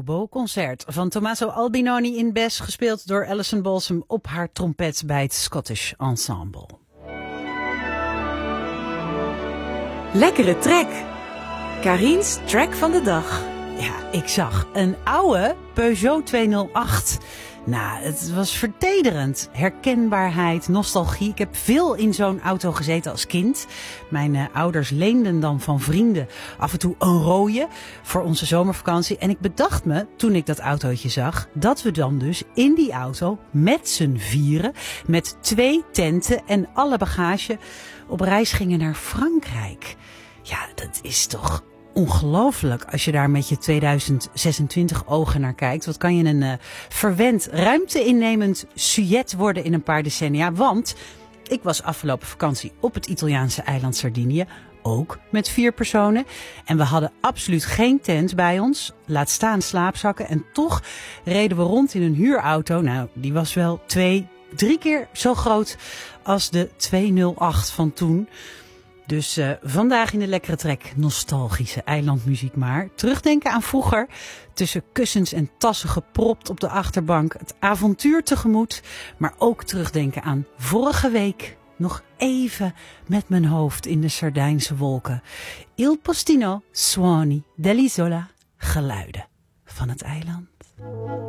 oboe-concert van Tommaso Albinoni in Bes, gespeeld door Alison Balsam op haar trompet bij het Scottish Ensemble. Lekkere track. Karin's track van de dag. Ja, ik zag een oude Peugeot 208. Nou, het was vertederend. Herkenbaarheid, nostalgie. Ik heb veel in zo'n auto gezeten als kind. Mijn ouders leenden dan van vrienden af en toe een rode voor onze zomervakantie. En ik bedacht me, toen ik dat autootje zag, dat we dan dus in die auto met z'n vieren, met 2 tenten en alle bagage, op reis gingen naar Frankrijk. Ja, dat is toch ongelooflijk als je daar met je 2026 ogen naar kijkt. Wat kan je een verwend, ruimte-innemend sujet worden in een paar decennia? Want ik was afgelopen vakantie op het Italiaanse eiland Sardinië, ook met 4 personen. En we hadden absoluut geen tent bij ons, laat staan slaapzakken. En toch reden we rond in een huurauto. Nou, die was wel 2-3 keer zo groot als de 208 van toen. Dus vandaag in de lekkere track nostalgische eilandmuziek maar. Terugdenken aan vroeger. Tussen kussens en tassen gepropt op de achterbank. Het avontuur tegemoet. Maar ook terugdenken aan vorige week. Nog even met mijn hoofd in de Sardijnse wolken. Il postino suoni dell'isola. Geluiden van het eiland.